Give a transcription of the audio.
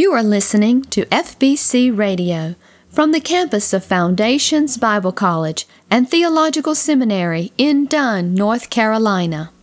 You are listening to FBC Radio from the campus of Foundations Bible College and Theological Seminary in Dunn, North Carolina.